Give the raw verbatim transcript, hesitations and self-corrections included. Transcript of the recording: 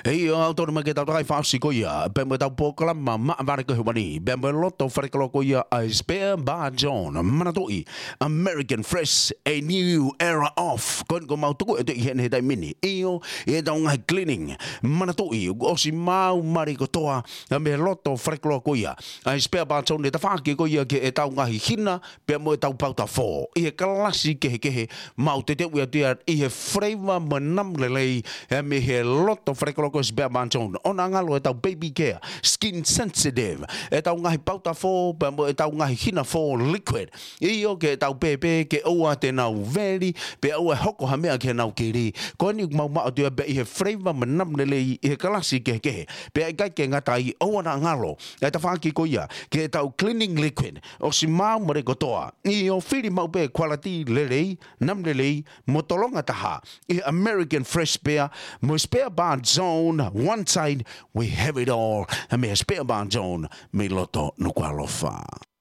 Ei o auto ma ke tau tai fausi ko ia, pe mo tau pokala ma ma vare ko wani, pe mo lotto fare ko ko ia a spare bar John, manatoi, American Fresh, a new era of, kon ko mau tuku e hen he dai mini, io e tau ngai cleaning, manatoi, o si mau mari ko toa, me lotto fare ko ko ia, a spare bar John e ta faki ko ia ke e tau ngai hina, pe mo tau pauta fo, e klasi ke ke he, mau te te ua te i he flavor manam lelei, e me he lotto fare ko ko spare bar John, ona ngalo e tau baby care, skin sensitive, e tau ngahi pauta fo, pe mo e tau ngahi hina fo liquid, i o ke tau pepe, ke oa te nau veri, pe oa hoko ha mea ke nau kiri, ko ni mau mao te be i he flavor manam lelei, i he klasi ke ke, pe e kai ke ngata i oa na ngalo, e ta whaki ko ia, ke tau cleaning liquid, o si mau mare kotoa, i o whiri mau pe quality lelei, nam lelei, mo tolonga taha, i American Fresh Spare, mo spare bar zone, one side, we have it all, and me spare bar zone, me loto no qualofa.